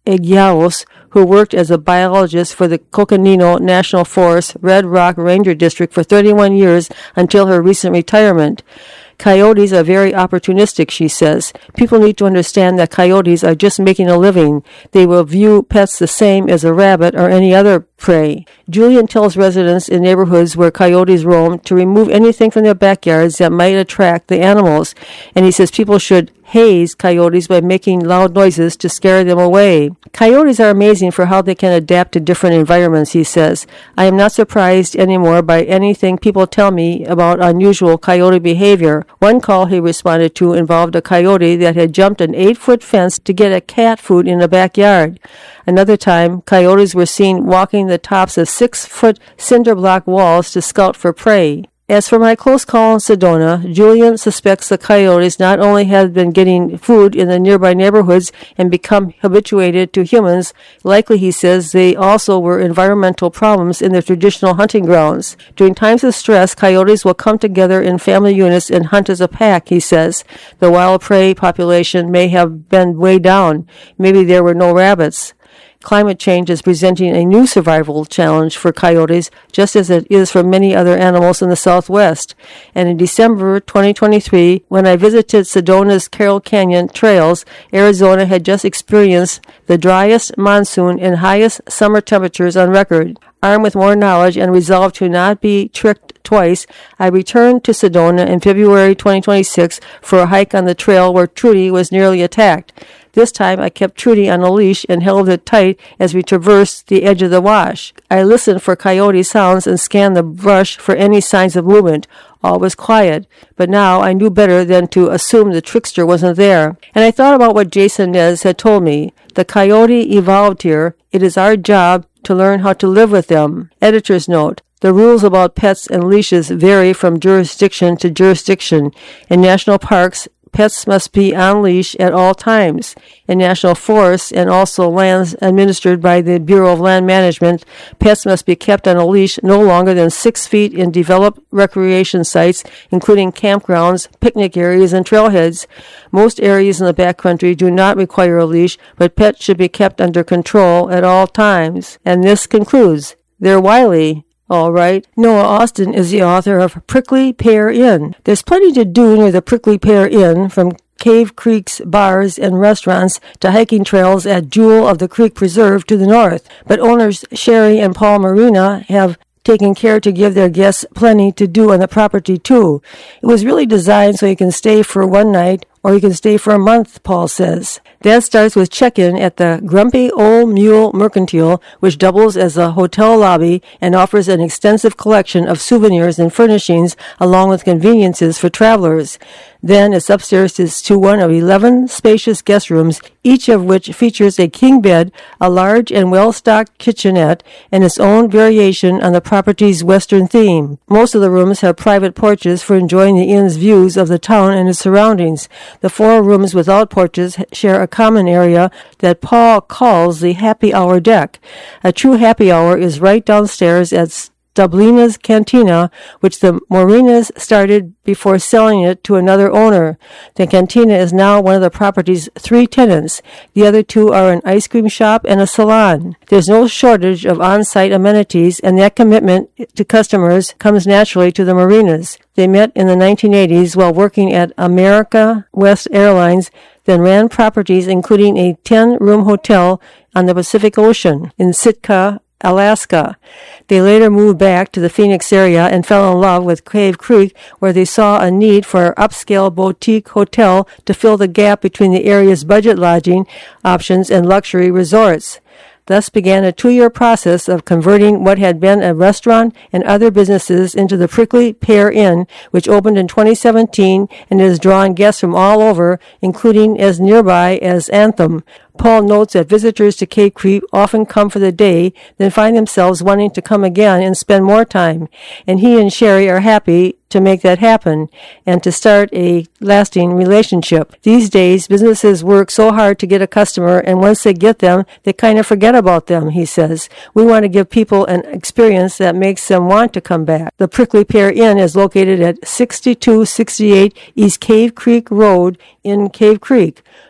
Egiaos, who worked as a biologist for the Coconino National Forest Red Rock Ranger District for 31 years until her recent retirement. Coyotes are very opportunistic, she says. People need to understand that coyotes are just making a living. They will view pets the same as a rabbit or any other prey. Julian tells residents in neighborhoods where coyotes roam to remove anything from their backyards that might attract the animals, and he says people should haze coyotes by making loud noises to scare them away. Coyotes are amazing for how they can adapt to different environments, he says. I am not surprised anymore by anything people tell me about unusual coyote behavior. One call he responded to involved a coyote that had jumped an 8-foot fence to get a cat food in the backyard. Another time, coyotes were seen walking the tops of 6-foot cinder block walls to scout for prey. As for my close call in Sedona, Julian suspects the coyotes not only have been getting food in the nearby neighborhoods and become habituated to humans, likely, he says, they also were environmental problems in their traditional hunting grounds. During times of stress, coyotes will come together in family units and hunt as a pack, he says. The wild prey population may have been way down. Maybe there were no rabbits. Climate change is presenting a new survival challenge for coyotes, just as it is for many other animals in the Southwest. And in December 2023, when I visited Sedona's Carroll Canyon trails, Arizona had just experienced the driest monsoon and highest summer temperatures on record. Armed with more knowledge and resolved to not be tricked twice, I returned to Sedona in February 2026 for a hike on the trail where Trudy was nearly attacked. This time I kept Trudy on a leash and held it tight as we traversed the edge of the wash. I listened for coyote sounds and scanned the brush for any signs of movement. All was quiet, but now I knew better than to assume the trickster wasn't there. And I thought about what Jason Nez had told me. The coyote evolved here. It is our job to learn how to live with them. Editor's note. The rules about pets and leashes vary from jurisdiction to jurisdiction. In national parks, pets must be on leash at all times. In national forests and also lands administered by the Bureau of Land Management, pets must be kept on a leash no longer than 6 feet in developed recreation sites, including campgrounds, picnic areas, and trailheads. Most areas in the backcountry do not require a leash, but pets should be kept under control at all times. And this concludes. They're wily. All right. Noah Austin is the author of Prickly Pear Inn. There's plenty to do near the Prickly Pear Inn, from Cave Creek's bars and restaurants to hiking trails at Jewel of the Creek Preserve to the north. But owners Sherry and Paul Marina have taken care to give their guests plenty to do on the property, too. It was really designed so you can stay for one night or you can stay for a month, Paul says. That starts with check-in at the Grumpy Old Mule Mercantile, which doubles as a hotel lobby and offers an extensive collection of souvenirs and furnishings along with conveniences for travelers. Then it's upstairs to one of 11 spacious guest rooms, each of which features a king bed, a large and well-stocked kitchenette, and its own variation on the property's western theme. Most of the rooms have private porches for enjoying the inn's views of the town and its surroundings. The 4 rooms without porches share a common area that Paul calls the happy hour deck. A true happy hour is right downstairs at Dublina's Cantina, which the Marinas started before selling it to another owner. The cantina is now one of the property's 3 tenants. The other 2 are an ice cream shop and a salon. There's no shortage of on-site amenities, and that commitment to customers comes naturally to the Marinas. They met in the 1980s while working at America West Airlines, then ran properties including a 10-room hotel on the Pacific Ocean in Sitka, Alaska. They later moved back to the Phoenix area and fell in love with Cave Creek, where they saw a need for an upscale boutique hotel to fill the gap between the area's budget lodging options and luxury resorts. Thus began a 2-year process of converting what had been a restaurant and other businesses into the Prickly Pear Inn, which opened in 2017 and has drawn guests from all over, including as nearby as Anthem. Paul notes that visitors to Cave Creek often come for the day, then find themselves wanting to come again and spend more time. And he and Sherry are happy to make that happen and to start a lasting relationship. These days, businesses work so hard to get a customer, and once they get them, they kind of forget about them, he says. We want to give people an experience that makes them want to come back. The Prickly Pear Inn is located at 6268 East Cave Creek Road in Cave Creek.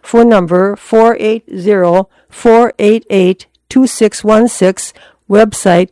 phone number 480-488-2616, website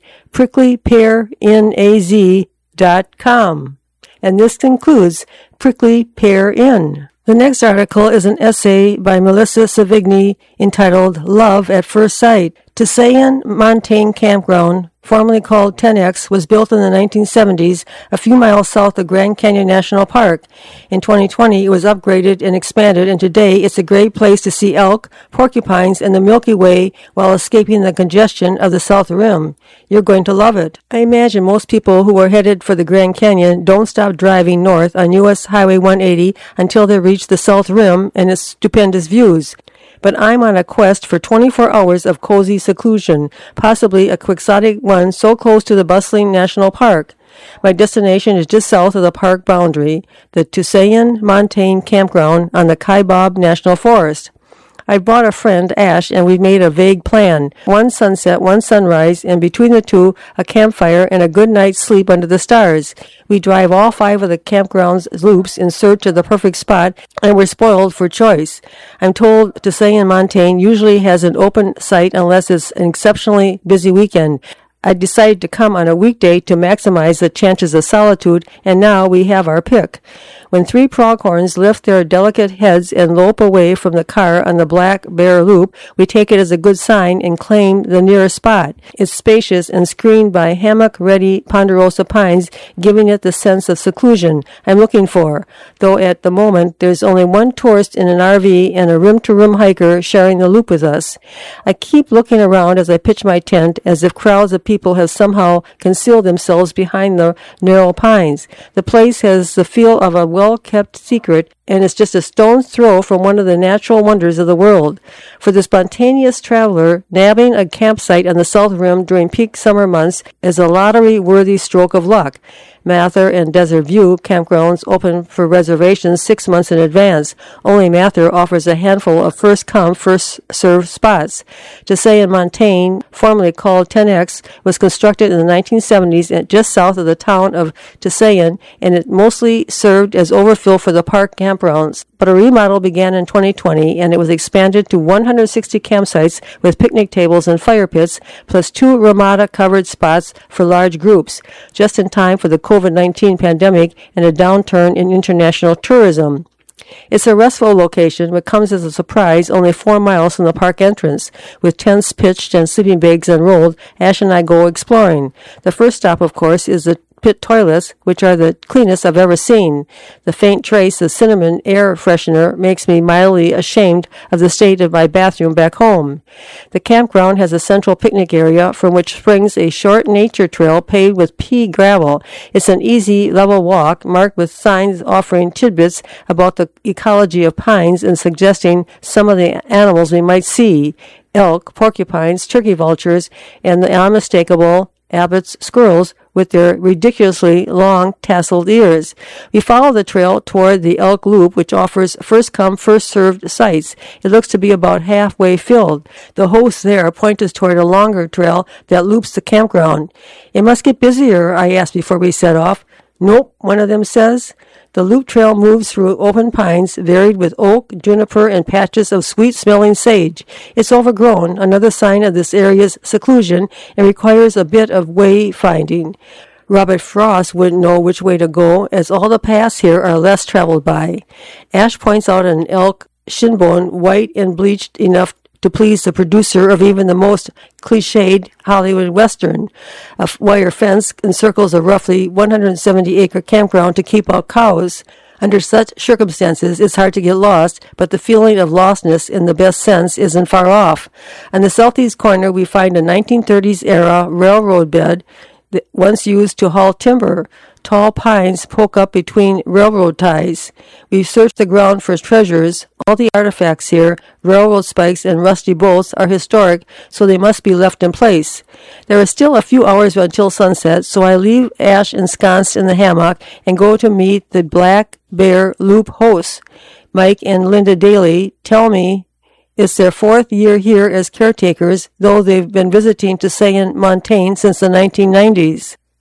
pricklypearinaz.com. And this concludes Prickly Pear Inn. The next article is an essay by Melissa Savigny entitled Love at First Sight. Tusayan Montane Campground, formerly called 10X, was built in the 1970s a few miles south of Grand Canyon National Park. In 2020, it was upgraded and expanded, and today it's a great place to see elk, porcupines, and the Milky Way while escaping the congestion of the South Rim. You're going to love it. I imagine most people who are headed for the Grand Canyon don't stop driving north on U.S. Highway 180 until they reach the South Rim and its stupendous views. But I'm on a quest for 24 hours of cozy seclusion, possibly a quixotic one so close to the bustling national park. My destination is just south of the park boundary, the Tusayan Montane Campground on the Kaibab National Forest. I brought a friend, Ash, and we've made a vague plan. One sunset, one sunrise, and between the two, a campfire and a good night's sleep under the stars. We drive all 5 of the campground's loops in search of the perfect spot, and we're spoiled for choice. I'm told Tusayan Montane usually has an open site unless it's an exceptionally busy weekend. I decided to come on a weekday to maximize the chances of solitude, and now we have our pick. When 3 pronghorns lift their delicate heads and lope away from the car on the Black Bear Loop, we take it as a good sign and claim the nearest spot. It's spacious and screened by hammock-ready ponderosa pines, giving it the sense of seclusion I'm looking for, though at the moment there's only one tourist in an RV and a rim-to-rim hiker sharing the loop with us. I keep looking around as I pitch my tent, as if crowds of people have somehow concealed themselves behind the narrow pines. The place has the feel of a well-kept secret, and it's just a stone's throw from one of the natural wonders of the world. For the spontaneous traveler, nabbing a campsite on the South Rim during peak summer months is a lottery-worthy stroke of luck. Mather and Desert View campgrounds open for reservations 6 months in advance. Only Mather offers a handful of first-come, first-served spots. Tusayan Montane, formerly called 10X, was constructed in the 1970s just south of the town of Tusayan, and it mostly served as overfill for the park campgrounds. But a remodel began in 2020, and it was expanded to 160 campsites with picnic tables and fire pits, plus 2 Ramada-covered spots for large groups, just in time for the COVID-19 pandemic and a downturn in international tourism. It's a restful location, but comes as a surprise only 4 miles from the park entrance. With tents pitched and sleeping bags unrolled, Ash and I go exploring. The first stop, of course, is the pit toilets, which are the cleanest I've ever seen. The faint trace of cinnamon air freshener makes me mildly ashamed of the state of my bathroom back home. The campground has a central picnic area from which springs a short nature trail paved with pea gravel. It's an easy, level walk marked with signs offering tidbits about the ecology of pines and suggesting some of the animals we might see: elk, porcupines, turkey vultures, and the unmistakable Abbott's squirrels with their ridiculously long tasseled ears. We follow the trail toward the Elk Loop, which offers first-come, first-served sites. It looks to be about halfway filled. The hosts there point us toward a longer trail that loops the campground. It must get busier, I asked before we set off. Nope, one of them says. The loop trail moves through open pines, varied with oak, juniper, and patches of sweet-smelling sage. It's overgrown, another sign of this area's seclusion, and requires a bit of way-finding. Robert Frost wouldn't know which way to go, as all the paths here are less traveled by. Ash points out an elk shinbone, white and bleached enough to please the producer of even the most cliched Hollywood Western. A wire fence encircles a roughly 170-acre campground to keep out cows. Under such circumstances, it's hard to get lost, but the feeling of lostness in the best sense isn't far off. On the southeast corner, we find a 1930s-era railroad bed that once used to haul timber. Tall pines poke up between railroad ties. We've searched the ground for treasures. All the artifacts here, railroad spikes and rusty bolts, are historic, so they must be left in place. There are still a few hours until sunset, so I leave Ash ensconced in the hammock and go to meet the Black Bear Loop hosts. Mike and Linda Daly tell me it's their 4th year here as caretakers, though they've been visiting Tusayan Montane since the 1990s.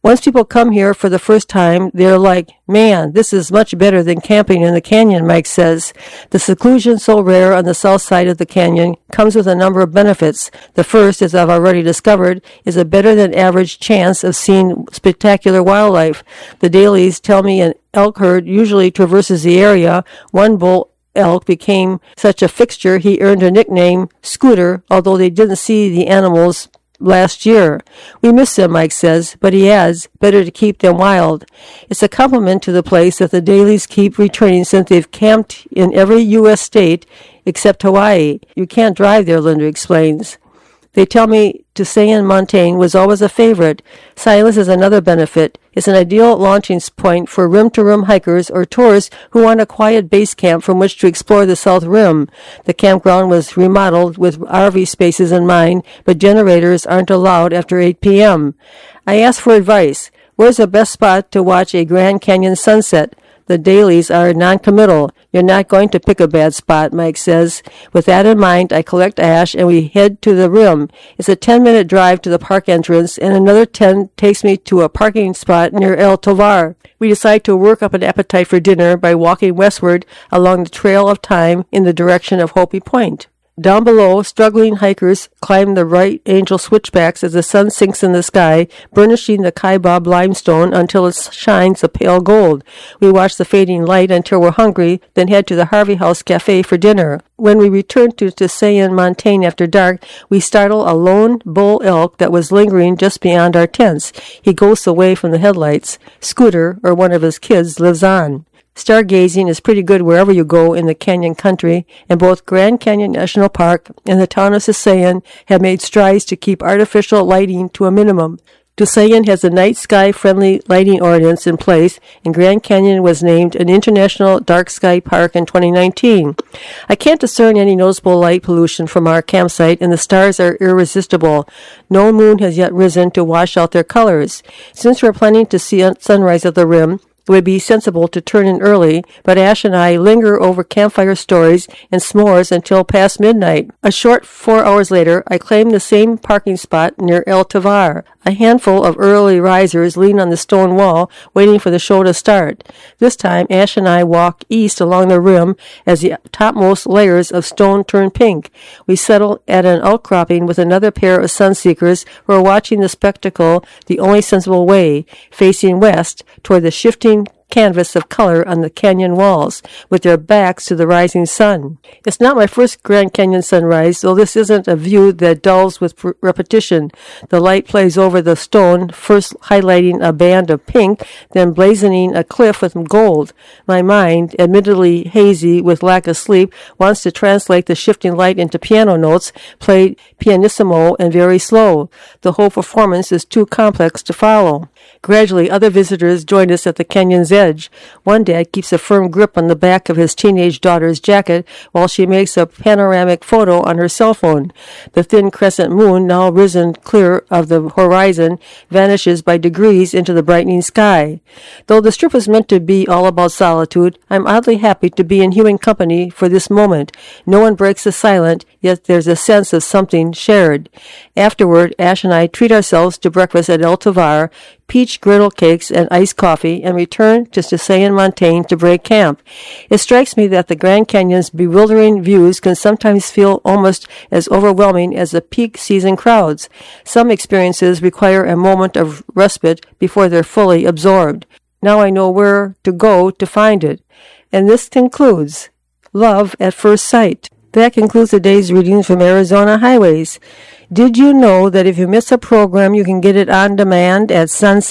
Once people come here for the first time, they're like, man, this is much better than camping in the canyon, Mike says. The seclusion so rare on the south side of the canyon comes with a number of benefits. The first, as I've already discovered, is a better than average chance of seeing spectacular wildlife. The dailies tell me an elk herd usually traverses the area. One bull elk became such a fixture he earned a nickname, Scooter, although they didn't see the animals last year. We miss them, Mike says, but he adds, better to keep them wild. It's a compliment to the place that the dailies keep returning since they've camped in every U.S. state except Hawaii. You can't drive there, Linda explains. They tell me Tusayan Montane was always a favorite. Silence is another benefit. It's an ideal launching point for rim-to-rim hikers or tourists who want a quiet base camp from which to explore the South Rim. The campground was remodeled with RV spaces in mind, but generators aren't allowed after 8 p.m. I asked for advice. Where's the best spot to watch a Grand Canyon sunset? The dailies are non-committal. You're not going to pick a bad spot, Mike says. With that in mind, I collect ash and we head to the rim. It's a 10-minute drive to the park entrance, and another 10 takes me to a parking spot near El Tovar. We decide to work up an appetite for dinner by walking westward along the Trail of Time in the direction of Hopi Point. Down below, struggling hikers climb the right angel switchbacks as the sun sinks in the sky, burnishing the Kaibab limestone until it shines a pale gold. We watch the fading light until we're hungry, then head to the Harvey House Cafe for dinner. When we return to Tusayan Montane after dark, we startle a lone bull elk that was lingering just beyond our tents. He ghosts away from the headlights. Scooter, or one of his kids, lives on. Stargazing is pretty good wherever you go in the canyon country, and both Grand Canyon National Park and the town of Tusayan have made strides to keep artificial lighting to a minimum. Tusayan has a night sky-friendly lighting ordinance in place, and Grand Canyon was named an International Dark Sky Park in 2019. I can't discern any noticeable light pollution from our campsite, and the stars are irresistible. No moon has yet risen to wash out their colors. Since we're planning to see sunrise at the rim, it would be sensible to turn in early, but Ash and I linger over campfire stories and s'mores until past midnight. A short 4 hours later, I claim the same parking spot near El Tovar. A handful of early risers lean on the stone wall, waiting for the show to start. This time, Ash and I walk east along the rim as the topmost layers of stone turn pink. We settle at an outcropping with another pair of sunseekers who are watching the spectacle the only sensible way, facing west toward the shifting canvas of color on the canyon walls, with their backs to the rising sun. It's not my first Grand Canyon sunrise, though this isn't a view that dulls with repetition. The light plays over the stone, first highlighting a band of pink, then blazoning a cliff with gold. My mind, admittedly hazy with lack of sleep, wants to translate the shifting light into piano notes, played pianissimo and very slow. The whole performance is too complex to follow. Gradually, other visitors join us at the canyon's edge. One dad keeps a firm grip on the back of his teenage daughter's jacket while she makes a panoramic photo on her cell phone. The thin crescent moon, now risen clear of the horizon, vanishes by degrees into the brightening sky. Though the strip was meant to be all about solitude, I'm oddly happy to be in human company for this moment. No one breaks the silence, yet there's a sense of something shared. Afterward, Ash and I treat ourselves to breakfast at El Tovar, peach griddle cakes and iced coffee, and return to Tusayan Montane to break camp. It strikes me that the Grand Canyon's bewildering views can sometimes feel almost as overwhelming as the peak season crowds. Some experiences require a moment of respite before they're fully absorbed. Now I know where to go to find it. And this concludes Love at First Sight. That concludes today's readings from Arizona Highways. Did you know that if you miss a program, you can get it on demand at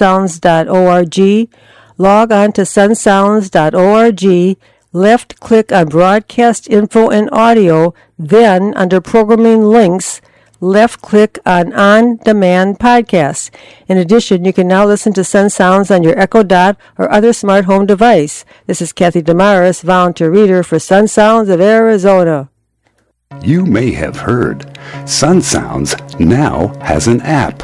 sunsounds.org? Log on to sunsounds.org, left-click on Broadcast Info and Audio, then under Programming Links, left-click on Demand Podcasts. In addition, you can now listen to Sun Sounds on your Echo Dot or other smart home device. This is Kathy Damaris, volunteer reader for Sun Sounds of Arizona. You may have heard Sun Sounds now has an app.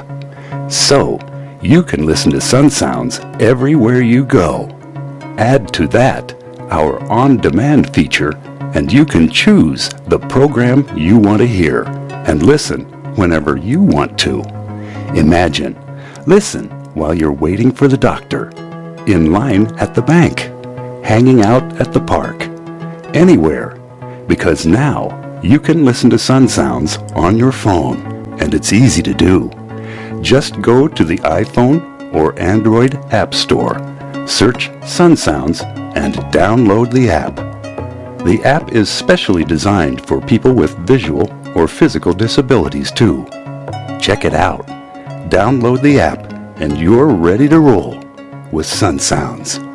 So, you can listen to Sun Sounds everywhere you go. Add to that our on-demand feature, and you can choose the program you want to hear and listen whenever you want to. Imagine, listen while you're waiting for the doctor, in line at the bank, hanging out at the park, anywhere, because now you can listen to Sun Sounds on your phone, and it's easy to do. Just go to the iPhone or Android App Store, search Sun Sounds, and download the app. The app is specially designed for people with visual or physical disabilities too. Check it out. Download the app, and you're ready to roll with Sun Sounds.